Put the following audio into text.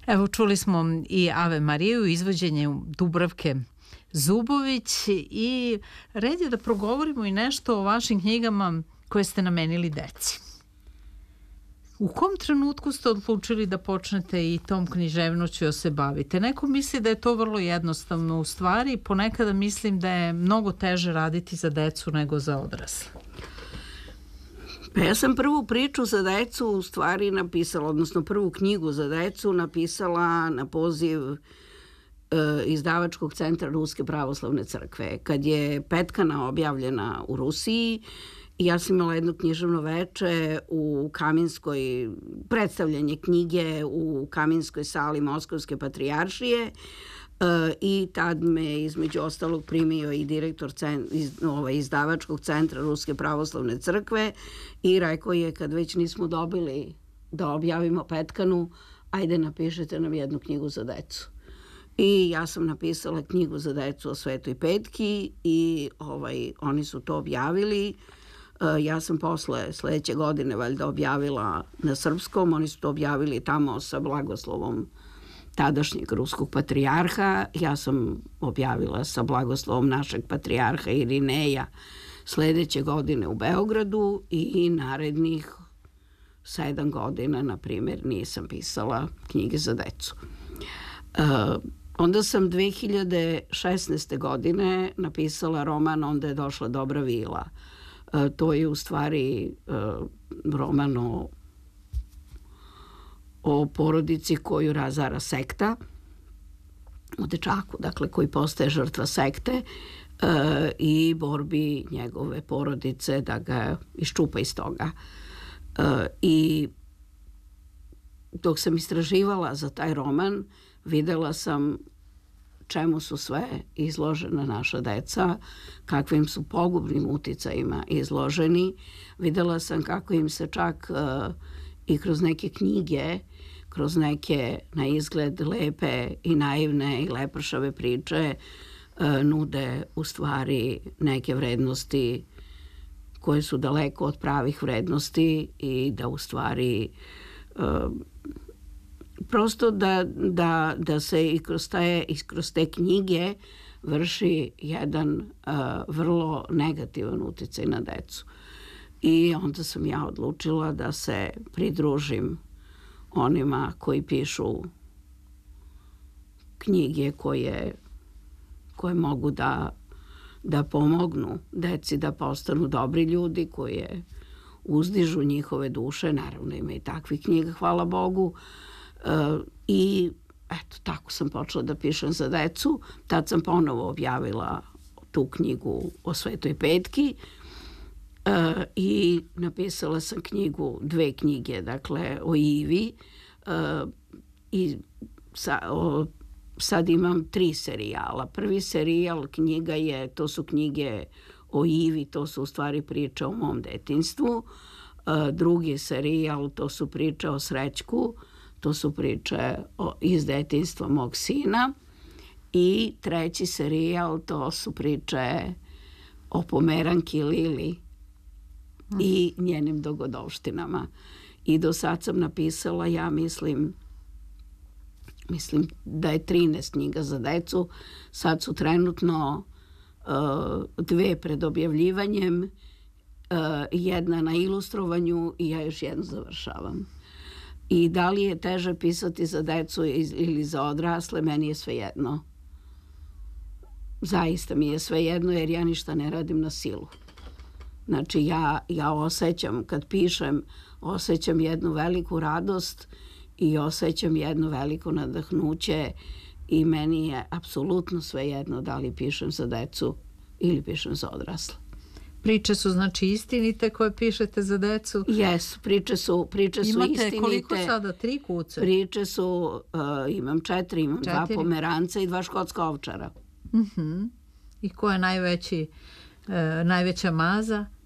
Evo, čuli smo i Ave Mariju, izvođenje Dubravke Zubović, i red je da progovorimo i nešto o vašim knjigama koje ste namenili deci. U kom trenutku ste odlučili da počnete i tom književnošću da se bavite? Neko misli da je to vrlo jednostavno, u stvari ponekada mislim da je mnogo teže raditi za decu nego za odrasle. Pa ja sam prvu priču za decu u stvari napisala, odnosno prvu knjigu za decu napisala na poziv izdavačkog centra Ruske pravoslavne crkve. Kad je Petkana objavljena u Rusiji, ja sam imala jedno književno veče u Kaminskoj, predstavljanje knjige u Kaminskoj sali Moskovske patrijaršije, i tad me između ostalog primio i direktor izdavačkog centra Ruske pravoslavne crkve i rekao je, kad već nismo dobili da objavimo Petkanu, ajde napišete nam jednu knjigu za decu. I ja sam napisala knjigu za decu o Svetoj Petki i oni su to objavili. Ja sam posle sledeće godine valjda objavila na srpskom, oni su to objavili tamo sa blagoslovom tadašnjeg ruskog patrijarha. Ja sam objavila sa blagoslovom našeg patrijarha Irineja sledeće godine u Beogradu i narednih 7 godina, na primjer, nisam pisala knjige za decu. Onda sam 2016. godine napisala roman Onda je došla dobra vila. To je u stvari roman o porodici koju razara sekta, o dečaku, dakle, koji postaje žrtva sekte i borbi njegove porodice da ga iščupa iz toga. I dok sam istraživala za taj roman, videla sam čemu su sve izložena naša deca, kakvim su pogubnim uticajima izloženi. Videla sam kako im se čak i kroz neke knjige, kroz neke na izgled lepe i naivne i lepršave priče nude u stvari neke vrednosti koje su daleko od pravih vrednosti i da u stvari prosto da se i kroz te knjige vrši jedan vrlo negativan uticaj na decu. I onda sam ja odlučila da se pridružim onima koji pišu knjige koje mogu da pomognu deci da postanu dobri ljudi, koje uzdižu njihove duše. Naravno, ima i takvih knjiga, hvala Bogu. I eto, tako sam počela da pišem za decu. Tad sam ponovo objavila tu knjigu o Svetoj Petki i napisala sam dve knjige, dakle, o Ivi, i sad imam 3 serijala. Prvi serijal knjiga to su knjige o Ivi, to su u stvari priče o mom detinjstvu. Drugi serijal, to su priče o Srećku, to su priče iz detinjstva mog sina. I treći serijal, to su priče o Pomeranki Lili i njenim dogodovštinama. I do sad sam napisala, ja mislim da je 13 knjiga za decu. Sad su trenutno 2 pred objavljivanjem, jedna na ilustrovanju i ja još jednu završavam. I da li je teže pisati za decu ili za odrasle, meni je svejedno. Zaista mi je svejedno, jer ja ništa ne radim na silu. Znači, ja osjećam, kad pišem, osjećam jednu veliku radost i osjećam jedno veliko nadahnuće i meni je apsolutno svejedno da li pišem za decu ili pišem za odrasle. Priče su znači istinite koje pišete za decu? Jesu, priče su istinite. Imate koliko sada? 3 kuce? Priče su, imam 4, imam 2 pomeranca i 2 škotska ovčara. I ko je najveća maza?